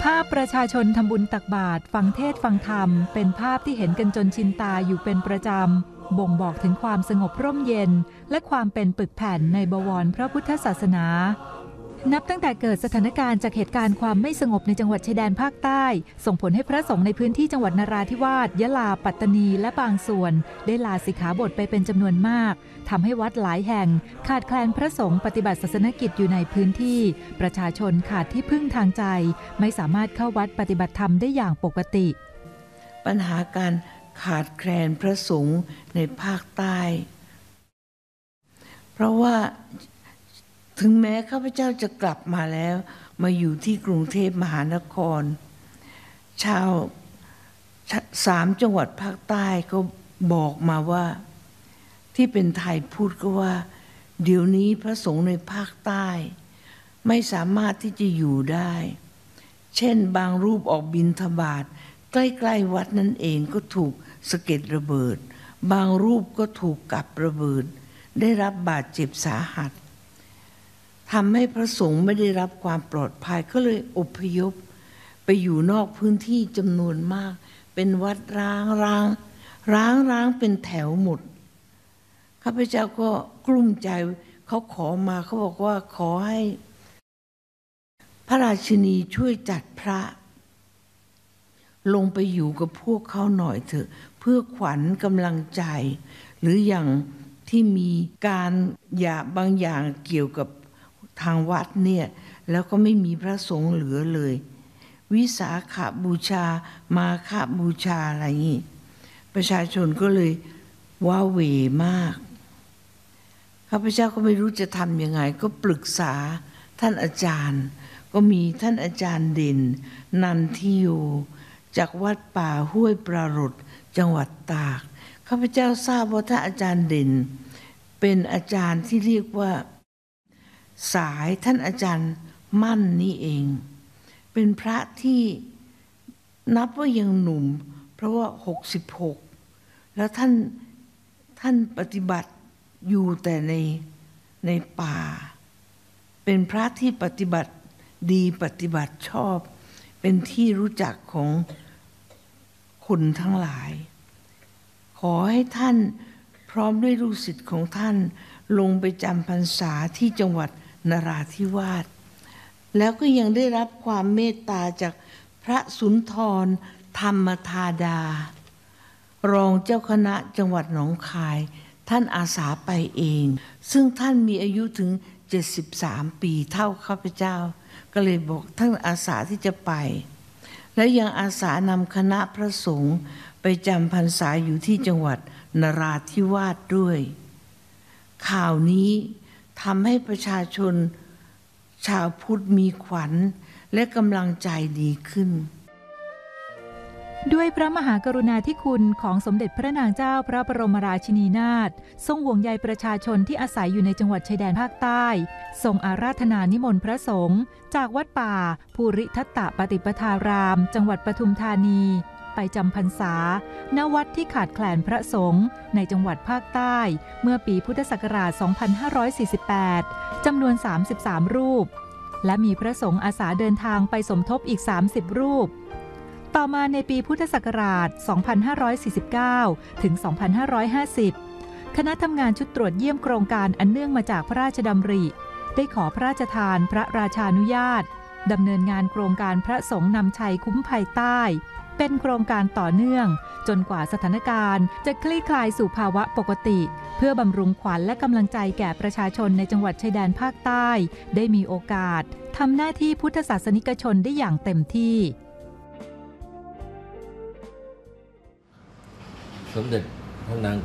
ภาพประชาชนทำบุญตักบาตรฟังเทศน์ฟังธรรมเป็นภาพที่เห็นกันจนชินตาอยู่เป็นประจำบ่งบอกถึงความสงบร่มเย็นและความเป็นปึกแผ่นในบวรพระพุทธศาสนานับตั้งแต่เกิดสถานการณ์จากเหตุการณ์ความไม่สงบในจังหวัดชายแดนภาคใต้ส่งผลให้พระสงฆ์ในพื้นที่จังหวัดนราธิวาสยะลาปัตตานีและบางส่วนได้ลาสิกขาบทไปเป็นจำนวนมากทำให้วัดหลายแห่งขาดแคลนพระสงฆ์ปฏิบัติศาสนกิจอยู่ในพื้นที่ประชาชนขาดที่พึ่งทางใจไม่สามารถเข้าวัดปฏิบัติธรรมได้อย่างปกติปัญหาการขาดแคลนพระสงฆ์ในภาคใต้เพราะว่าถึงแม้ข้าพเจ้าจะกลับมาแล้วมาอยู่ที่กรุงเทพมหานครชาว3จังหวัดภาคใต้ก็บอกมาว่าที่เป็นไทยพูดก็ว่าเดี๋ยวนี้พระสงฆ์ในภาคใต้ไม่สามารถที่จะอยู่ได้เช่นบางรูปออกบิณฑบาตใกล้ๆวัดนั่นเองก็ถูกสะเก็ดระเบิดบางรูปก็ถูกกับระเบิดได้รับบาดเจ็บสาหัสทำให้พระสงฆ์ไม่ได้รับความปลอดภัยก็เลยอพยพไปอยู่นอกพื้นที่จำนวนมากเป็นวัดร้างเป็นแถวหมดข้าพเจ้าก็กลุ้มใจเขาขอมาเขาบอกว่าขอให้พระราชินีช่วยจัดพระลงไปอยู่กับพวกเขาหน่อยเถอะเพื่อขวัญกำลังใจหรืออย่างที่มีการบางอย่างเกี่ยวกับทางวัดเนี่ยแล้วก็ไม่มีพระสงฆ์เหลือเลยวิสาขบูชามาฆบูชาอะไรอย่างนี้ประชาชนก็เลยว้าเหวมากข้าพเจ้าก็ไม่รู้จะทำยังไงก็ปรึกษาท่านอาจารย์ก็มีท่านอาจารย์เด่นนันทิโยจากวัดป่าห้วยปรารถจังหวัดตากข้าพเจ้าทราบว่าท่านอาจารย์เด่นเป็นอาจารย์ที่เรียกว่าสายท่านอาจารย์มั่นนี่เองเป็นพระที่นับว่ายังหนุ่มเพราะว่า66แล้วท่านปฏิบัติอยู่แต่ในป่าเป็นพระที่ปฏิบัติดีปฏิบัติชอบเป็นที่รู้จักของคนทั้งหลายขอให้ท่านพร้อมด้วยลูกศิษย์ของท่านลงไปจำพรรษาที่จังหวัดนราธิวาสแล้วก็ยังได้รับความเมตตาจากพระสุนทรธรรมธาดารองเจ้าคณะจังหวัดหนองคายท่านอาสาไปเองซึ่งท่านมีอายุถึง73ปีเท่าข้าพเจ้าก็เลยบอกท่านอาสาที่จะไปและยังอาสานำคณะพระสงฆ์ไปจำพรรษาอยู่ที่จังหวัดนราธิวาสด้วยข่าวนี้ทำให้ประชาชนชาวพุทธมีขวัญและกำลังใจดีขึ้นด้วยพระมหากรุณาธิคุณของสมเด็จพระนางเจ้าพระบรมราชินีนาถทรงห่วงใยประชาชนที่อาศัยอยู่ในจังหวัดชายแดนภาคใต้ทรงอาราธนานิมนต์พระสงฆ์จากวัดป่าภูริทัตตปฏิปทารามจังหวัดปทุมธานีไปจำพรรษาณวัดที่ขาดแคลนพระสงฆ์ในจังหวัดภาคใต้เมื่อปีพุทธศักราช 2548 จำนวน 33 รูปและมีพระสงฆ์อาสาเดินทางไปสมทบอีก 30 รูปต่อมาในปีพุทธศักราช 2549 ถึง 2550 คณะทำงานชุดตรวจเยี่ยมโครงการอันเนื่องมาจากพระราชดำริได้ขอพระราชทานพระราชานุญาตดำเนินงานโครงการพระสงฆ์นำชัยคุ้มภัยใต้เป็นโครงการต่อเนื่องจนกว่าสถานการณ์จะคลี่คลายสู่ภาวะปกติเพื่อบำรุงขวัญและกำลังใจแก่ประชาชนในจังหวัดชายแดนภาคใต้ได้มีโอกาสทำหน้าที่พุทธศาสนิกชนได้อย่างเต็มที่สมเด็จพระนาง